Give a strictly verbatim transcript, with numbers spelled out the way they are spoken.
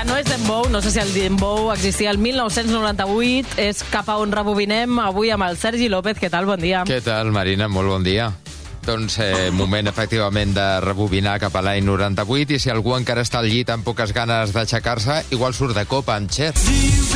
que no és dembow, no sé si el dembow existia el mil nou-cents noranta-vuit, és Cap a on rebobinem, avui amb el Sergi López. Què tal? Bon dia. Què tal, Marina? Molt bon dia. Doncs eh, moment, efectivament, de rebobinar cap a l'any noranta-vuit, i si algú encara està al llit amb poques ganes d'aixecar-se, igual surt de copa amb Cher.